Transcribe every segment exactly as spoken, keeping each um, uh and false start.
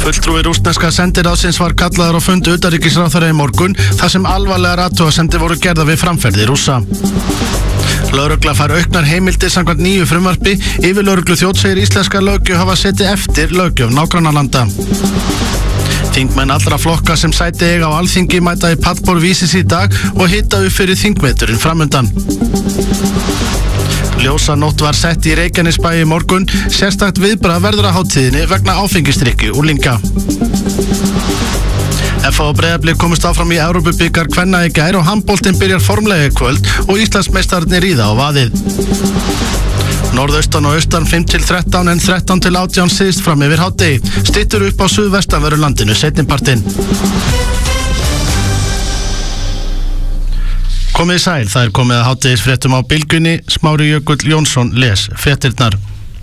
Fulltrúi rússneska sendiráðsins var kallaður á fund utanríkisráðherra í morgun þar sem alvarlegar athugasemdir voru gerðar við framferði Rússa. Lögregla fær auknar heimildir samkvæmt nýju frumvarpi. Yfirlögreglu þjónn segir íslenska löggjöf hafa setið eftir löggjöf nágrannalanda. Þingmenn allra flokka sem sæti eiga á Alþingi mæta í pallborð Vísis í dag og hita upp fyrir þingveturinn framundan. Ljósanótt var sett í Reykjanesbæ í morgun. Sérstakt viðbragð verður á hátíðinni vegna áfengisdrykkju unglinga. F A og Breiðablik komust áfram í Evrópubikar kvenna í gær og handboltinn byrjar formlega í kvöld og Íslandsmeistararnir ríða á vaðið. Norðaustan og austan fimm til þrettán en þrettán til átján síðst fram yfir hádegi. Styttur upp á suðvestanverðu landinu seinnipartinn. Komið sæl, það er komið að hádegisfréttum á Bylgjunni. Smári Jökull Jónsson les fréttirnar.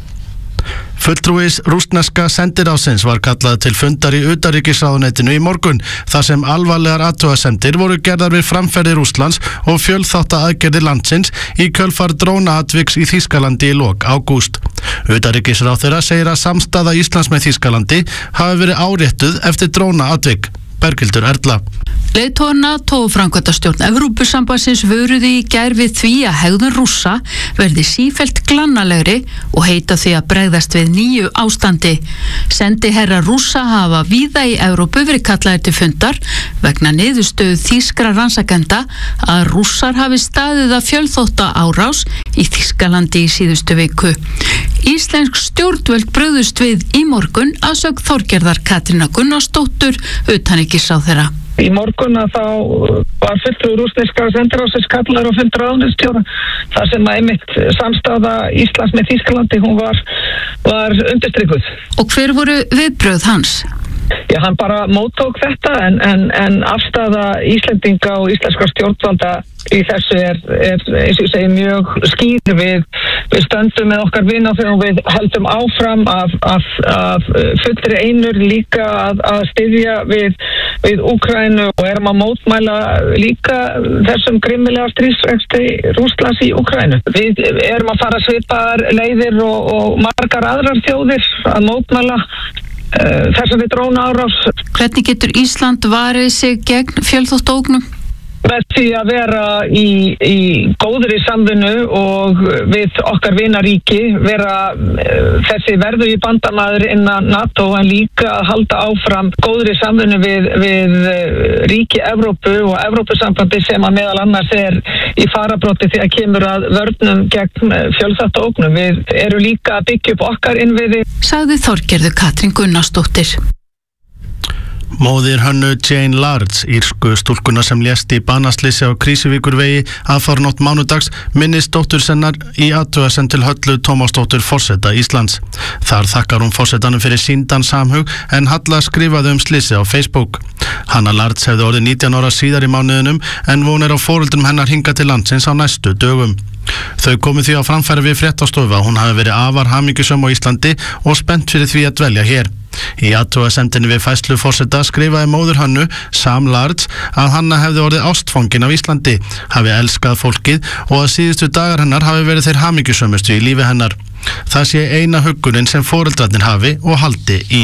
Fulltrúis rússneska sendiráðsins var kallað til fundar í utanríkisráðuneytinu í morgun þar sem alvarlegar athugasemdir voru gerðar við framferði Rússlands og fjölþáttaaðgerðir landsins í kjölfar drónaatviks í Þýskalandi í lok ágúst. Utanríkisráðherra segir að samstaða Íslands með Þýskalandi hafi verið áréttuð eftir drónaatvik. Berghildur Erla. Leiðtogar NATO og framkvæmdastjórn Evrópusambandsins vöruðu í gær við því að hegðun Rússa verði sífellt glannalegri og heita því að bregðast við nýju ástandi. Sendiherrar Rússa hafa víða í Evrópu verið kallaðir til fundar vegna niðurstöðu þýskra rannsakenda að Rússar hafi staðið að fjölþótta árás í Þýskalandi í síðustu viku. Íslensk stjórnvöld brugðust við í morgun að sögn Þorgerðar Katrínar Gunnarsdóttur utanríkisráðherra. Í morgun að þá var fulltrúi rússneska sendiráðsins kallaður á fund ráðuneytisstjóra þar sem að einmitt samstaða Íslands með Þýskalandi hún var, var undirstrikuð. Og hver voru viðbrögð hans? Já, hann bara móttók þetta en, en, en afstaða Íslendinga og íslenska stjórnvalda í þessu er, er eins og ég segi, mjög skýr. Við, við stöndum með okkar vinaþjóð og við heldum áfram af, af, af fullri einur líka að, að styðja við, við Úkraínu og erum að mótmæla líka þessum grimmilega stríðsrekstri Rússlands í Úkraínu. Við erum að fara svipaðar leiðir og, og margar aðrar þjóðir að mótmæla þessari drónaárás. Hvernig getur Ísland varið sig gegn fjölþáttaógnum? Með því að vera í, í góðri samvinnu og við okkar vinaríki, vera þessi verðu í bandamaður innan NATO en líka að halda áfram góðri samvinnu við, við ríki Evrópu og Evrópusambandi sem að meðal annars er í farabrotti því að kemur að vörnum gegn fjölþáttaógnum. Við erum líka að byggja upp okkar innviði. Sagði Þorgerður Katrín Gunnarsdóttir. Móðir Hönnu Jane Lards, írsku stúlkuna sem lést í banaslysi á Krýsuvíkurvegi aðfarnótt mánudags, minnist dóttur sennar í athugasemd til Höllu Tómasdóttur forseta Íslands. Þar þakkar hún forsetanum fyrir sýndan samhug en Halla skrifaði um slysið á Facebook. Hanna Lards hefði orðið nítján ára síðar í mánuðinum en von er á foreldrum hennar hingað til landsins á næstu dögum. Þau komu því á framfæri við fréttastofu að hún hafi verið afar hamingjusöm á Íslandi og spennt fyrir því að dvelja hér. Í athugasemdinni við færslu forseta skrifaði móður Hönnu, Sam Lards, að Hanna hefði orðið ástfangin af Íslandi, hafi elskað fólkið og að síðustu dagar hennar hafi verið þeir hamingjusömustu í lífi hennar. Það sé eina huggunin sem foreldrarnir hafi og haldi í.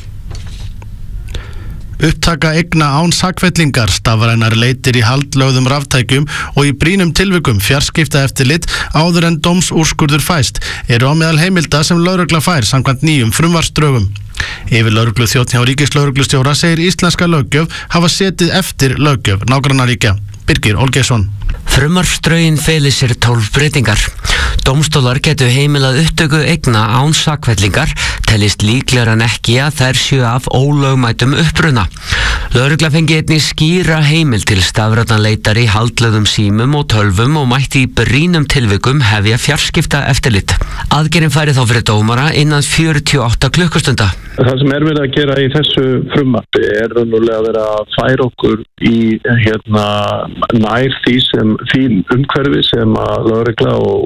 Upptaka eigna án sakfellingar, stafrænar leitir í haldlögðum raftækjum og í brýnum tilvikum fjarskiptaeftirlit áður en dómsúrskurður fæst eru á meðal heimilda sem lögregla fær samkvæmt nýjum frumvarpsdrögum. Yfirlögreglu þjónn hjá ríkislögreglustjóra segir íslenska löggjöf hafa setið eftir löggjöf nágrannaríkja. Birgir Olgeirsson. Frumvarpsdrögin feli sér tólf breytingar. Dómstólar getur heimilað upptöku eigna án sakfellingar, telist líklegar en ekki að þær séu af ólögmætum uppruna. Lögregla fengi einnig skýra heimil til stafrænleitar í haldlögðum símum og tölvum og mætti í brýnum tilvikum hefja fjarskipta eftirlit. Aðgerðin færi þá fyrir dómara innan fjörutíu og átta klukkustunda. Það sem er verið að gera í þessu frumvarpi er raunverulega að vera að færa okkur í hérna, nær því, sem, því umhverfi sem að lögregla og ákæruvald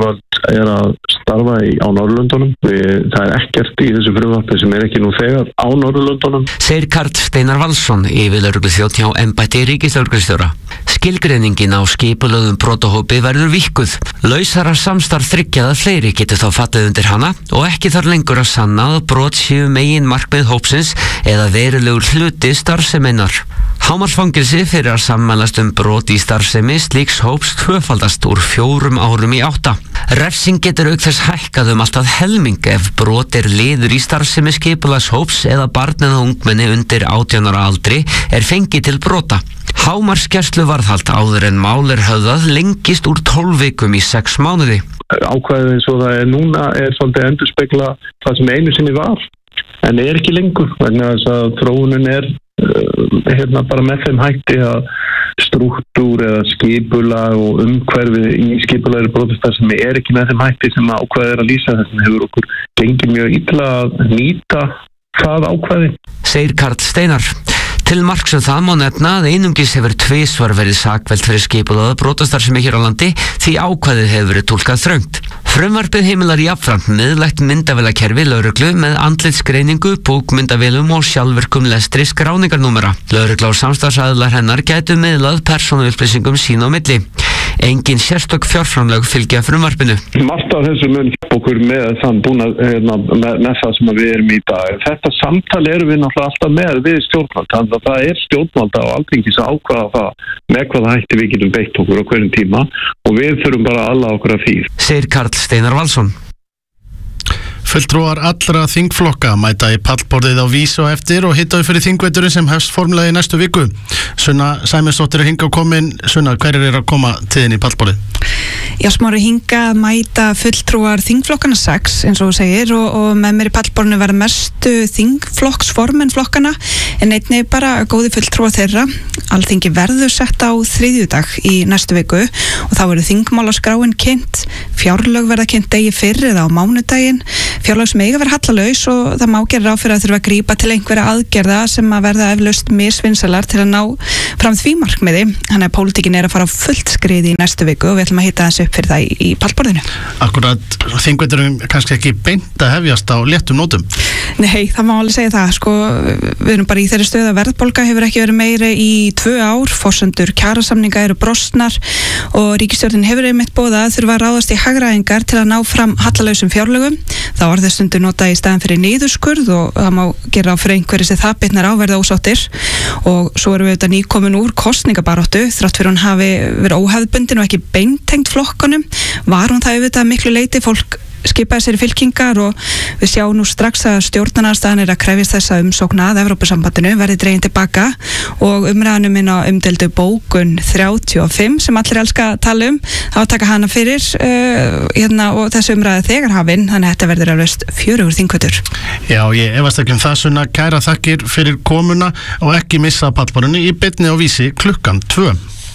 stjórnvald er að starfa í, á Norðurlöndunum. Við, það er ekkert í þessu frumvarpi sem er ekki nú þegar á Norðurlöndunum. Segir Karl Steinar Valsson, yfirlögregluþjónn hjá embætti ríkislögreglustjóra. Skilgreiningin á skipulögðum brotahópi verður víkkuð. Lausara samstarf þriggja eða fleiri getur þá fallið undir hana og ekki þarf lengur að sanna að brot séu megin markmið hópsins eða verulegur hluti starfseminnar. Hámarksfangelsi fyrir að sammælast um brot í starfsemi slíks hóps tvöfaldast úr fjórum árum í átta. Refsing getur auk þess hækkað um alltaf helming ef brot er liður í starfsemi skipulags hóps eða barn eða ungmenni undir átján ára aldri er fengið til brota. Hámarksgæsluvarðhald áður en mál er höfðað lengist úr tólf vikum í sex mánuði. Ákvæðið eins og það er núna er svolítið endurspegla það sem einu sinni var, en er ekki lengur vegna þess að þróunin er uh, hérna bara með þeim hætti að struktúr eða skipulag og umhverfið í skipulagri brotastarfsemi er ekki með þeim hætti sem ákvæðið er að lýsa. Þess vegna hefur okkur gengið mjög illa að nýta það ákvæði. Segir Karl Steinar. Til marks um það má nefna að einungis hefur tvisvar verið sakfellt fyrir skipulagða brotastarfsemi hér á landi því ákvæðið hefur verið túlkað þröngt. Frumvarpið heimilar jafnframt miðlægt myndavélakerfi lögreglu með andlitsgreiningu, bókmyndavélum og sjálfvirkum lestri skráningarnúmera. Lögregla og samstarfsaðilar hennar gætu miðlað persónuupplýsingum sín á milli. Engin sérstök fjárframlög fylgja frumvarpinu. Margt af þessu mun hjálpa okkur með, þann búna, með, með það sem við erum í dag. Þetta samtal erum við náttúrulega alltaf með við stjórnvald. Þannig að það er stjórnvalda og Alþingis að ákvaða það með hvaða hætti við getum beitt okkur á hverjum tíma og við þurfum bara alla okkur að því. Segir Karl Steinar Valsson. Fulltrúar allra þingflokka mæta í pallborðið á Vísi og eftir og hittaðu fyrir þingveturinn sem hefst formlega í næstu viku. Sunna Sæmundsdóttir er hingað komin. Sunna, hverjir er að koma til þín í pallborðið? Já, smári hingað mæta fulltrúar þingflokkana sex, eins og þú segir, og, og með mér í pallborðinu verða mestu þingflokksformenn flokkana, en einnig bara góði fulltrúar þeirra. Alþingi verður sett á þriðjudag í næstu viku og þá verður þingmálaskráin kynnt, fjárlög verða kynnt degi fyrr eða á mánudaginn. Fjárlög sem eiga verið hallalaus og það má gera ráð fyrir að þurfa að grípa til einhverja aðgerða sem að verða eflaust misvinsalar til að ná fram því markmiði. Þannig að pólitíkin er að fara á fullt skriði í næstu viku og við ætlum að hitta þessu upp fyrir það í, í pallborðinu. Akkurat, þingveturinn kannski ekki beint að hefjast á léttum nótum? Nei, það má alveg segja það. Sko, við erum bara í þeirri stöðu að verðbólga hefur ekki verið meiri í tvö ár, forsendur kjarasamninga eru brostnar og ríkisstjórnin hefur einmitt boðað að þurfa að ráðast í hagræðingar til að ná fram hallalausum fjárlögum. Það var þess stundu notað í staðan fyrir niðurskurð og það má gera á fyrir einhverju sem það bitnar á verða ósáttir og svo erum við auðvitað nýkomin úr kosningabaráttu þrátt fyrir hún hafi verið óhefðbundin og ekki beintengt flokkunum. Var hún það auðvitað miklu leyti, fólk skipaði sér í fylkingar og við sjáum nú strax að stjórnarandstaðan er að krefjast þessa umsókna að Evrópusambandinu verði dregin tilbaka og umræðanum inn á umdeldu bókun þrjátíu og fimm sem allir elska að tala um, þá taka hana fyrir uh, hérna, og þessu umræði þegar hafinn, þannig að þetta verður alveg fjörugur þingvötur. Já, ég efast ekki um það, Sunna, kæra þakkir fyrir komuna og ekki missa pallborðinu í beinni á Vísi klukkan tvö.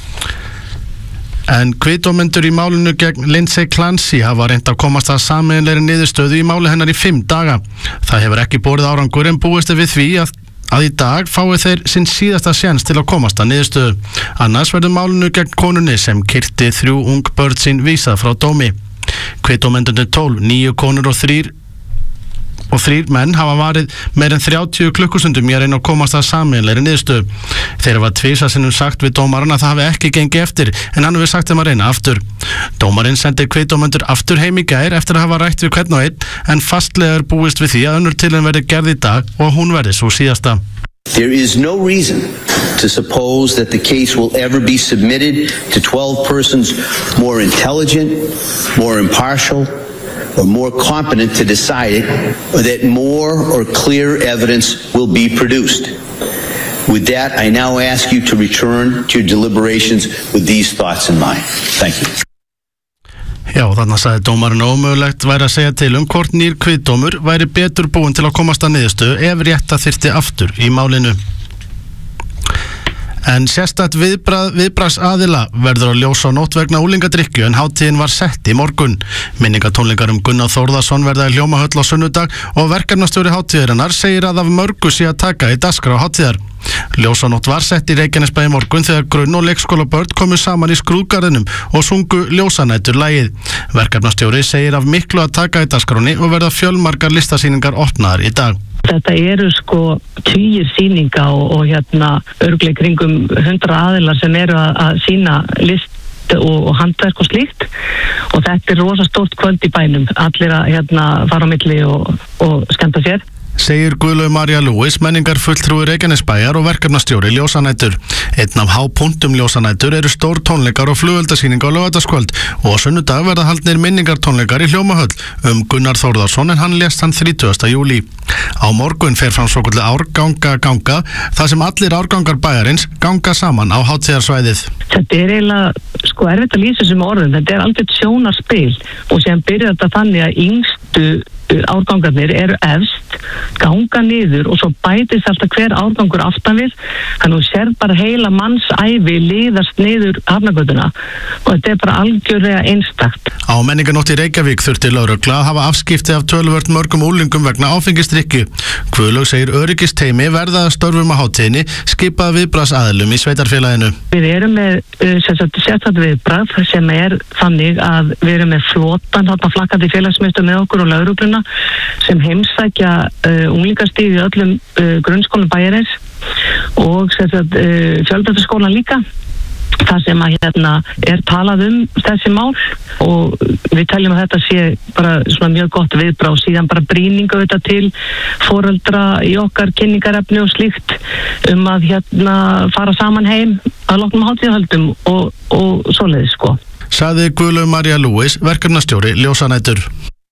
En kviðdómendur í málinu gegn Lindsay Clancy hafa reynt að komast að sameiginlegri niðurstöðu í máli hennar í fimm daga. Það hefur ekki borið árangur en búist er við því að, að í dag fái þeir sinn síðasta séns til að komast að niðurstöðu. Annars verður málinu gegn konunni sem kyrti þrjú ung börn sín vísað frá dómi. Kviðdómendurnir tólf, níu konur og þrír og þrír menn hafa varið meir en þrjátíu klukkustundum í að reyna að komast að sameiginlegri niðurstöðu. Þeir hafa tvisvar sinnum sagt við dómarann að það hafi ekki gengið eftir en hann hefur sagt þeim að reyna aftur. Dómarinn sendir kviðdómendur aftur heim í gær eftir að hafa rætt við hvern og einn en fastlega er búist við því að önnur tilraun verði gerð í dag og hún verði svo síðasta. There is no reason to suppose that the case will ever be submitted to twelve persons more intelligent, more impartial or more competent to decide it, or that more or clear evidence will be produced. With that, I now ask you to return to your deliberations with these thoughts in mind. Thank you. Já, þannig sagði dómarinn ómögulegt væri að segja til um hvort nýr kviðdómur væri betur búinn til að komast að niðurstöðu ef rétta þyrfti aftur í málinu. En sérstætt viðbrað, viðbragðsaðila verður að ljósa á nótt vegna úlingadrykkju en hátíðin var sett í morgun. Minningatónleikar um Gunnar Þórðarson verða í Hljómahöll á sunnudag og verkefnastjóri hátíðarinnar segir að af mörgu sé að taka í dagskrá hátíðar. Ljósanótt var sett í Reykjanesbæ í morgun þegar grunn- og leikskólabörn komu saman í skrúðgarðinum og sungu ljósanætur lagið. Verkefnastjóri segir af miklu að taka í dagskráni og verða fjölmargar listasýningar opnaðar í dag. Þetta eru sko tugir sýninga og, og hérna örglega kringum hundra aðilar sem eru að, að sýna list og, og handverk og slíkt og þetta er rosa stórt kvöld í bænum. Allir að hérna fara á milli og, og skemmta sér. Segir Guðlaug María Lewis, menningar fulltrúi Reykjanesbæjar og verkefnastjóri ljósanætur. Einn af hápunktum ljósanætur eru stór tónleikar og flugeldasýning á laugardagskvöld og á sunnudag verða haldnir minningartónleikar í Hljómahöll um Gunnar Þórðarson en hann lést hann þrítugasta júlí. Á morgun fer fram svokölluð árganga ganga, þar sem allir árgangar bæjarins ganga saman á hátíðarsvæðið. Þetta er eiginlega sko erfitt að lýsa þessum orðum, þetta er algjört sjónarspil og sem byrjar þetta þannig að yngstu árgangarnir eru efst, ganga niður og svo bætist alltaf hver árgangur aftan við, þannig að þú sér bara heila mannsævi liðast niður Hafnargötuna og þetta er bara algjörlega einstakt. Á menninganótt í Reykjavík þurfti lögregla að hafa afskipti af töluvert mörgum úlingum vegna áfengisdrykkju. Guðlaug segir öryggisteymi verða að störfum á hátíðinni, skipað viðbragðsaðilum í sveitarfélaginu. Við erum með sérstætt viðbragð sem er þannig að við erum með flotan, þarna flakkandi félagsmiðstöð með okkur og lögregluna sem heimsækja uh, unglingastíð í öllum uh, grunnskólum bæjarins og sérstætt uh, fjölbrautaskólan líka. Það sem að hérna er talað um þessi mál og við teljum að þetta sé bara svona mjög gott viðbrá og síðan bara brýningu þetta til foreldra í okkar kynningarefni og slíkt um að hérna fara saman heim að loknum hátíðahöldum og, og svoleiðis sko. Sagði Guðlaug María Lewis, verkefnastjóri ljósanætur.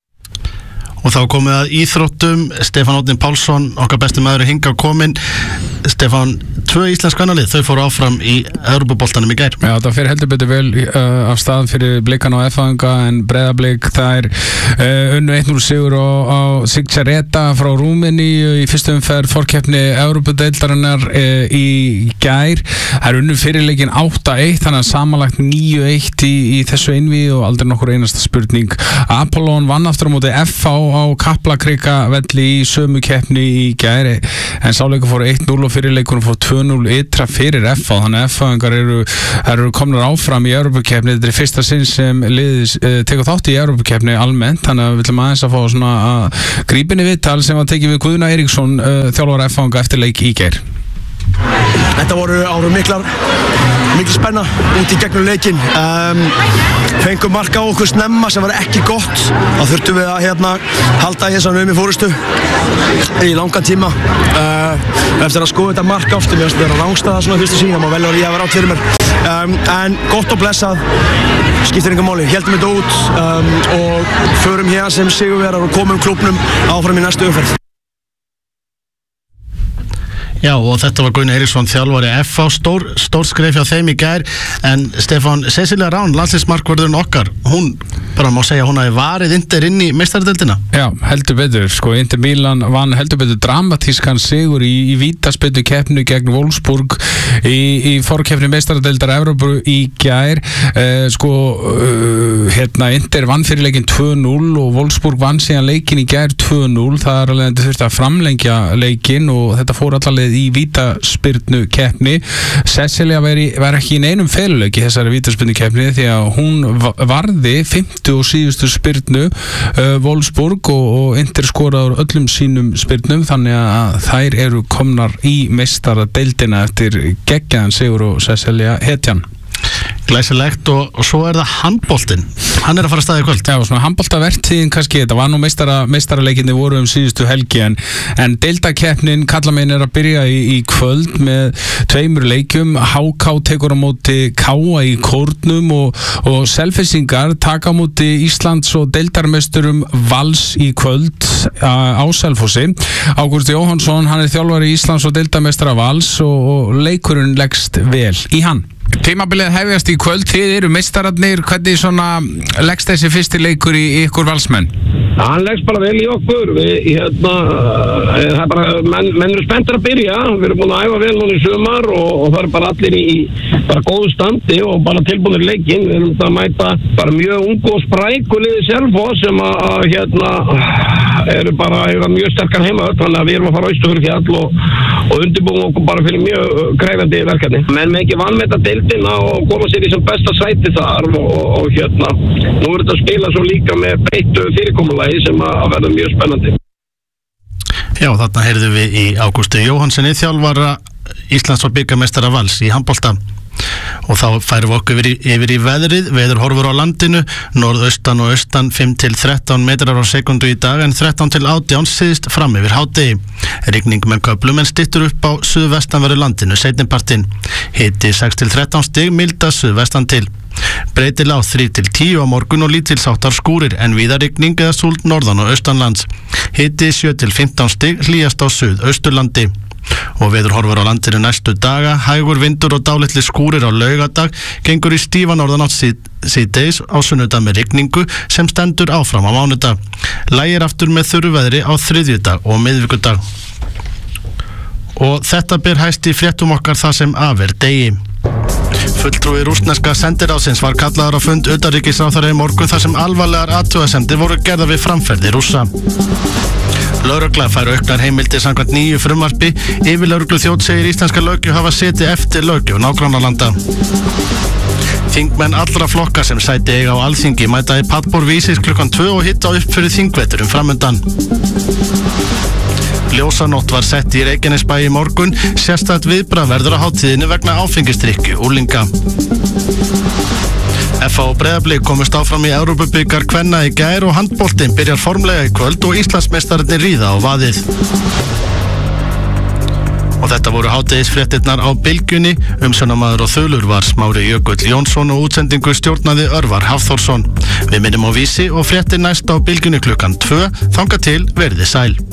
Og þá komið að íþróttum. Stefán Árni Pálsson, okkar besti maður, er hingað kominn. Stefán, tvö íslensk kvennalið, þau fóru áfram í Evrópuboltanum í gær. Já, það fer heldur betur vel uh, af stað fyrir Blikana og F-anga en Breiðablik, það er uh, unnu eitt núll sigur á, á Sigtjareta frá Rúmeníu í fyrstu umferð fórkeppni Evrópudeildarinnar uh, í gær. Það er unnu fyrirleikin átta eitt, þannig að samanlagt níu eitt í, í þessu einvíi og aldrei nokkur einasta spurning. Apollon vann aftur á móti F á á Kaplakrika velli í sömu keppni í gær en sáleikur fór eitt núll og fyrirleikunum fór tvö núll ytra fyrir F á, þannig að F-angar eru, eru komnar áfram í Evrópukeppni. Þetta er fyrsta sinn sem liðis uh, tekur þátt í Evrópukeppni almennt, þannig að við viljum aðeins að fá svona að grípinni viðtal sem var tekið við Guðna Eiríksson, uh, þjálfara F-anga eftir leik í gær. Þetta voru áru miklar mikil spenna út í gegnum leikinn. um, fengum marka á okkur snemma sem var ekki gott, þá þurftum við að hérna, halda í þess að um í fórustu í langan tíma. uh, eftir að skoða þetta marka aftur mér að vera rángstæða svona fyrstu sín, það má vel vera ég að vera átt fyrir mér um, en gott og blessað, skiptir enga máli, heldum þetta út um, og förum hér sem sigurvegarar og komum klúbnum áfram í næstu umferð. Já, og þetta var Guðni Eiríksson, þjálfari F á, stór, stór skref hjá þeim í gær. En Stefán, Cecilia Rán, landsliðsmarkvörðurinn okkar, hún, bara má segja, hún hafi varið Inter inn í meistaradeildina. Já, heldur betur, sko, Inter Milan vann heldur betur dramatískan sigur í, í vítaspyrnu keppnu gegn Wolfsburg í, í fórkeppni meistaradeildar Evrópu í gær. Eh, sko, uh, hérna, Inter vann fyrir leikin tvö núll og Wolfsburg vann síðan leikin í gær tvö núll. Það er alveg þurfti að framlengja leikin og þetta fór allavega í vítaspyrnu keppni. Cecilia var ekki í neinum feluleik í þessari vítaspyrnu keppni því að hún varði fimmtu og síðustu spyrnu uh, Wolfsburg og, og Inter skoraður öllum sínum spyrnum, þannig að þær eru komnar í meistaradeildina eftir geggjaðan sigur og Cecilia hetjan. Glæsilegt og, og svo er það handboltinn, hann er að fara að staði í kvöld. Já, svona handboltavertíðin kannski, þetta var nú meistara, meistaraleikinni voru um síðustu helgi en, en deildakeppnin kallamegin er að byrja í, í kvöld með tveimur leikjum. H K tekur á móti K A í Kórnum og, og Selfyssingar taka á móti Íslands og deildarmeisturum Vals í kvöld á Selfossi. Ágúst Jóhannsson, hann er þjálfari Íslands og deildarmeistara Vals og, og leikurinn leggst vel í hann. tímabilið hefjast í kvöld, þið eru meistararnir, hvernig svona leggst þessi fyrsti leikur í ykkur valsmenn? Hann leggst bara vel í okkur, við, hérna, það er bara, menn, menn eru spenntir að byrja, við erum búin að æfa vel núna í sumar og, og það er bara allir í, í bara góðu standi og bara tilbúinir leikinn, við erum að mæta bara mjög ungu og spræku liði Selfoss sem að, að hérna, eru bara eiga mjög sterkar heima, þannig að við erum að fara austur fyrir fjall og, og undirbúum okkur bara fyrir mjög krefjandi verkefni. Menn með ekki vanmeta deildina og koma sér í sem besta sæti þar og, og, og hérna, nú er þetta að spila svo líka með breyttu fyrirkomulagi sem að verða mjög spennandi. Já, þarna heyrðum við í Ágústi Jóhannssoni, þjálfara Íslands og bikarmeistara Vals í handbolta. Og þá færum við okkur yfir í, yfir í veðrið, veður horfur á landinu, norðaustan og austan fimm til þrettán metrar á sekundu í dag en þrettán til átján síðst fram yfir hádegi. Rigning með köflum en styttur upp á suðvestanverðu landinu seinnipartinn. Hiti sex til þrettán stig, milda suðvestan til. Breytilega á þrjú til tíu á morgun og lítilsháttar skúrir en víða rigning eða súld norðan og austanlands. Hiti sjö til fimmtán stig, hlýjast á suðausturlandi. Og veður horfur á landinu næstu daga, hægur vindur og dálitli skúrir á laugardag, gengur í stífa norðanátt síðdegis á sunnudag með rigningu sem stendur áfram á mánudag. Lægir aftur með þurru veðri á þriðjudag og miðvikudag. Og þetta ber hæst í fréttum okkar það sem af er degi. Fulltrúi rússneska sendiráðsins var kallaður á fund utanríkisráðherra í morgun þar sem alvarlegar athugasemdir voru gerðar við framferði Rússa. Lögregla fær auknar heimildir samkvæmt nýju frumvarpi. Yfirlögregluþjónn segir íslenska löggjöf hafa setið eftir löggjöf nágrannalanda. Þingmenn allra flokka sem sæti eiga á Alþingi mæta í Padborg Vísis klukkan tvö og hitta upp fyrir þingveturum framundan. Ljósanótt var sett í Reykjanesbæ í morgun, sérstakt viðbragð verður á hátíðinni vegna áfengisdrykkju unglinga. F A og Breiðablik komust áfram í Evrópubikar kvenna í gær og handboltinn byrjar formlega í kvöld og Íslandsmeistararnir ríða á vaðið. Og þetta voru hádegisfréttirnar á Bylgjunni, umsjónarmaður og þulur var Smári Jökull Jónsson og útsendingu stjórnaði Örvar Hafþórsson. Við minnum á Vísi og fréttir næst á Bylgjunni klukkan tvö, þangað til verið sæl.